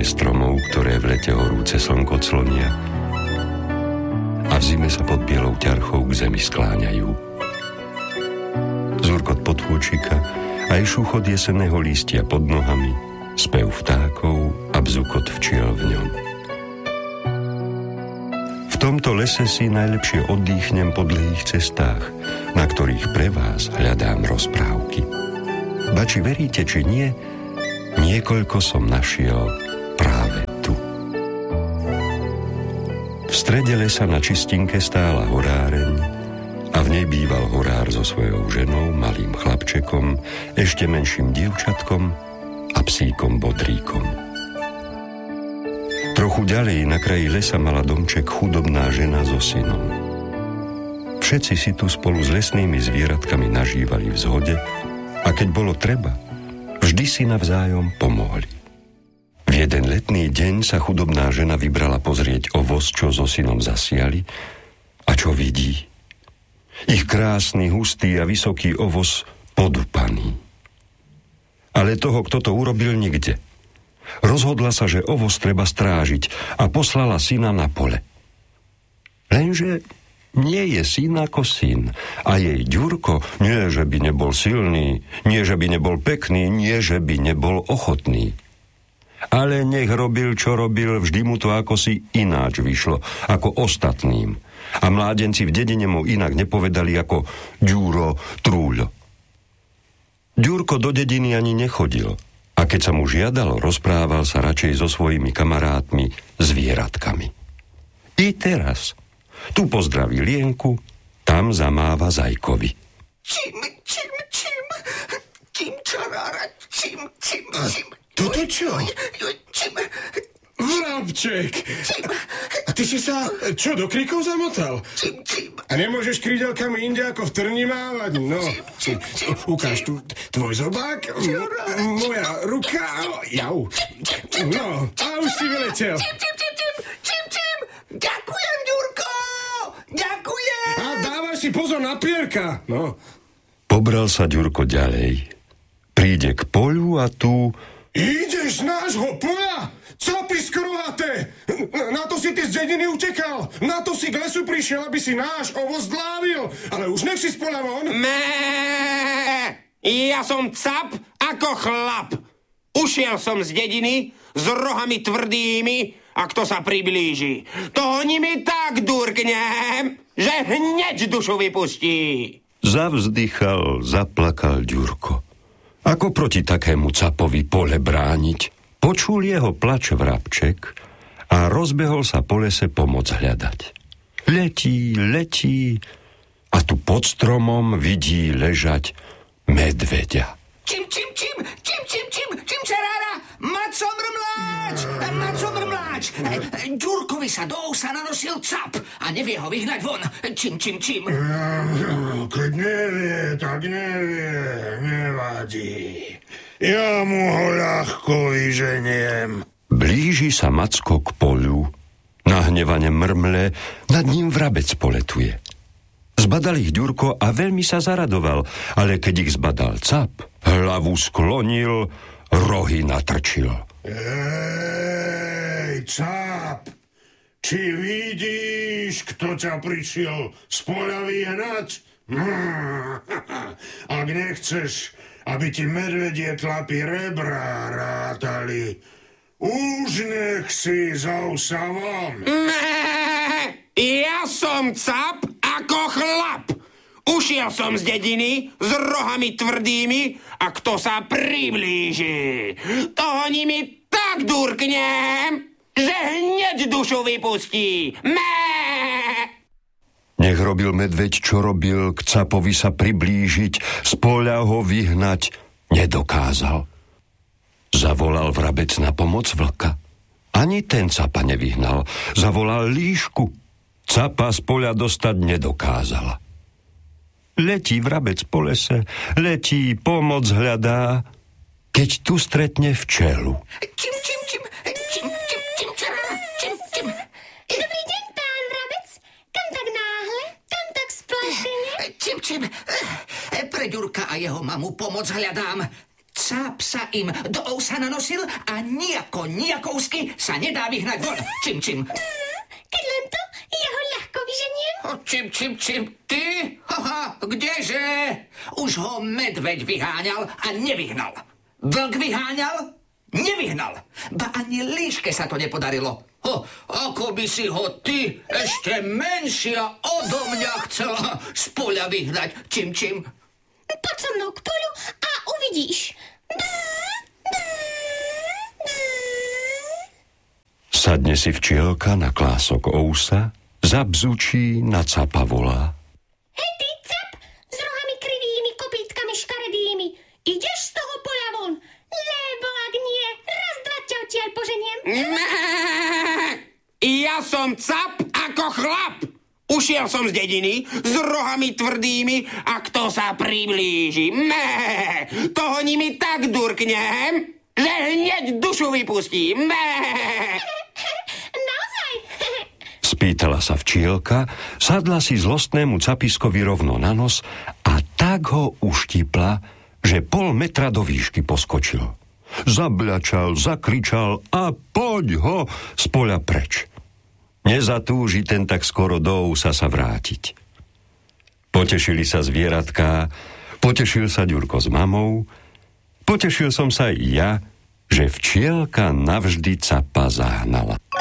stromov, ktoré v lete horúce slnko clonia a v zime sa pod bielou ťarchou k zemi skláňajú. Zurkot potôčika aj šuchot jesenného lístia pod nohami, spev vtákov a bzukot včiel v ňom. V tomto lese si najlepšie oddychnem po dlhých cestách, na ktorých pre vás hľadám rozprávky. Ba či veríte, či nie, niekoľko som našiel práve tu. V strede lesa na čistinke stála horáreň a v nej býval horár so svojou ženou, malým chlapčekom, ešte menším dievčatkom a psíkom Bodríkom. Trochu ďalej na kraji lesa mala domček chudobná žena so synom. Všetci si tu spolu s lesnými zvieratkami nažívali v zhode a keď bolo treba, vždy si navzájom pomohli. V jeden letný deň sa chudobná žena vybrala pozrieť ovoz, čo so synom zasiali, a čo vidí? Ich krásny, hustý a vysoký ovoz podupaný. Ale toho, kto to urobil, nikde. Rozhodla sa, že ovoz treba strážiť a poslala syna na pole. Lenže nie je syn ako syn a jej Ďurko nie, že by nebol silný, nie, že by nebol pekný, nie, že by nebol ochotný. Ale nech robil, čo robil, vždy mu to akosi ináč vyšlo, ako ostatným. A mládenci v dedine mu inak nepovedali ako Ďuro, Trúľo. Ďurko do dediny ani nechodil. A keď sa mu žiadalo, rozprával sa radšej so svojimi kamarátmi, zvieratkami. I teraz. Tu pozdraví Lienku, tam zamáva Zajkovi. Čim, čarára, čim. Toto čo? Čim. Vrabček! Čim. A ty si sa, čo, do krikov zamotal? Čim. A nemôžeš krydelkami inde ako v trni mávať? No, Čim. ukáž tu tvoj zobák, moja ruka, jau. No, a už si vyletel. Čim. Ďakujem, Ďurko! Ďakujem! A dávaj si pozor na pierka, no. Pobral sa Ďurko ďalej. Príde k poľu a tu... Ideš z nášho poľa? Capy skrohaté! Na to si ty z dediny utekal! Na to si k lesu prišiel, aby si náš ovoz dlávil! Ale už nech si z poľa von! Ja som cap ako chlap! Ušiel som z dediny s rohami tvrdými a kto sa priblíži, toho nimi tak durknem, že hneď dušu vypustí. Zavzdychal, zaplakal Ďurko. Ako proti takému capovi pole brániť? Počul jeho plač vrabček a rozbehol sa po lese pomoc hľadať. Letí a tu pod stromom vidí ležať medveďa. Čim, čarára, Maco mrmláč! Ďurkovi sa do ousa nanosil cap a nevie ho vyhnať von. Čim. Keď nevie, tak nevie, nevadí. Ja mu ho ľahko vyženiem. Blíži sa Macko k poľu, nahnevane mrmle, nad ním vrabec poletuje. Zbadal ich Ďurko a veľmi sa zaradoval, ale keď ich zbadal cap, hlavu sklonil, rohy natrčil. Ej, cap, či vidíš, kto ťa prišiel z poľa vyhnať? Ak nechceš, aby ti medvedie tlapy rebra rátali, už nech si z ousa von. Ja som cap ako chlap. Ušiel som z dediny s rohami tvrdými a kto sa priblíži, toho nimi tak durknem, že hneď dušu vypustí. Nech robil medveď, čo robil, k capovi sa priblížiť, z poľa ho vyhnať nedokázal. Zavolal vrabec na pomoc vlka. Ani ten capa nevyhnal. Zavolal líšku. Capa z poľa dostať nedokázala. Letí vrabec po lese, letí, pomoc hľadá, keď tu stretne včelu. Čim, čarára, čim. Dobrý deň, pán vrabec. Kam tak náhle? Kam tak splašene? Čim. Pre Ďurka a jeho mamu pomoc hľadám. Cap sa im do ousa nanosil a nijakovsky sa nedá vyhnať von. Čim. Keď len to, ja ho ľahko vyženiem. Čim, ty? Haha, kdeže? Už ho medveď vyháňal a nevyhnal. Vlk vyháňal? Nevyhnal. Ba ani líške sa to nepodarilo. Ako by si ho ty, ešte menšia odo mňa chcela z poľa vyhnať. Čim. Poď so mnou k polu a uvidíš. Sadne si včielka na klások ousa, zabzučí, na capa volá. Hej ty, cap, s rohami krivými, kopítkami škaredými. Ideš z toho poľa von, lebo ak nie, raz, dva ťa odtiaľ poženiem. Ja som cap ako chlap. Ušiel som z dediny s rohami tvrdými a kto sa priblíži, toho nimi tak durknem, že hneď dušu vypustím. Naozaj? Spýtala sa včielka, sadla si zlostnému capiskovi rovno na nos a tak ho uštipla, že 0,5 metra do výšky poskočil. Zabľačal, zakričal a poď ho z poľa preč. Nezatúži ten tak skoro do ousa sa vrátiť. Potešili sa zvieratká, potešil sa Ďurko s mamou, potešil som sa i ja, že včielka navždy capa zahnala.